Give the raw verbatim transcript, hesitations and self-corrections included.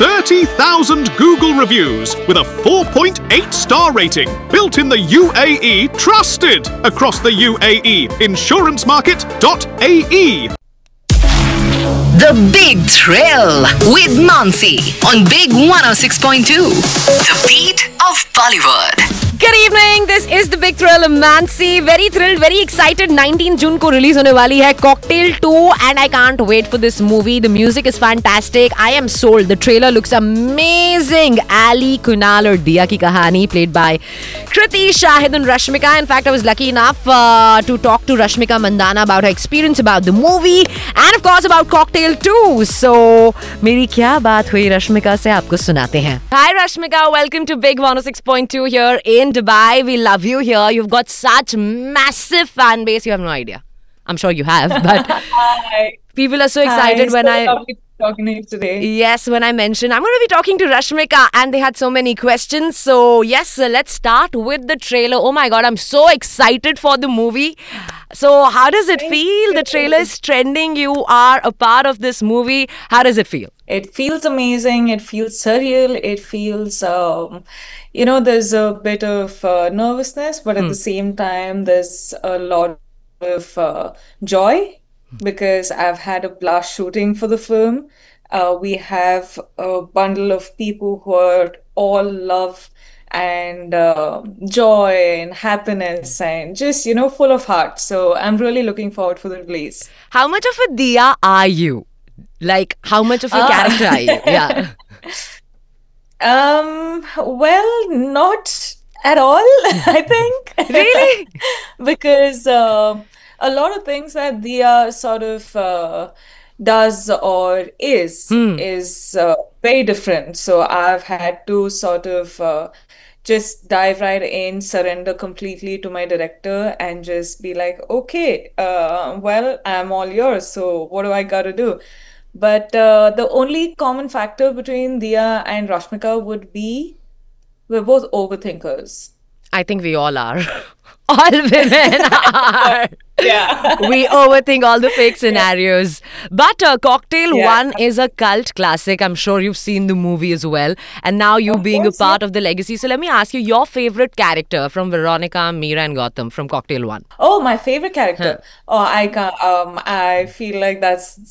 thirty thousand Google reviews with a four point eight star rating. Built in the U A E, trusted across the U A E. insurance market dot A E. The Big Thrill with Mansi on Big one oh six point two. The beat of Bollywood. Good evening. This is the Big Thrill. Mansi, very thrilled, very excited. nineteenth June को release होने वाली है Cocktail two, and I can't wait for this movie. The music is fantastic. I am sold. The trailer looks amazing. Ali, Kunal और Diya की कहानी played by Kriti, Shahid and Rashmika. In fact, I was lucky enough uh, to talk to Rashmika Mandana about her experience about the movie and of course about Cocktail two. So, मेरी क्या बात हुई Rashmika से आपको सुनाते हैं. Hi Rashmika, welcome to Big one oh six point two here in Dubai. We love you here. You've got such massive fan base. You have no idea. I'm sure you have, but Hi. people are so excited Hi, when so I lovely talking to you today. yes, when I mentioned I'm going to be talking to Rashmika, and they had so many questions. So yes, uh, let's start with the trailer. Oh my God, I'm so excited for the movie. So how does it Thank feel? you. The trailer is trending. You are a part of this movie. How does it feel? It feels amazing. It feels surreal. It feels, um, you know, there's a bit of uh, nervousness, but at the same time, there's a lot of uh, joy because I've had a blast shooting for the film. Uh, we have a bundle of people who are all love and uh, joy and happiness and just, you know, full of heart. So I'm really looking forward for the release. How much of a Diya are you? Like, how much of your Ah. character are you? Yeah. Um, well, not at all, I think. Really? Because uh, a lot of things that Dia sort of uh, does or is is uh, very different. So I've had to sort of uh, just dive right in, surrender completely to my director, and just be like, okay, uh, well, I'm all yours. So what do I got to do? But uh, the only common factor between Dia and Rashmika would be we're both overthinkers. I think we all are. All women are. Yeah. We overthink all the fake scenarios. But uh, Cocktail Yeah. one is a cult classic. I'm sure you've seen the movie as well. And now you Of being course, a part of the legacy. So let me ask you your favorite character from Veronica, Meera and Gotham from Cocktail one. Oh, my favorite character. Oh, I can't. Um, I feel like that's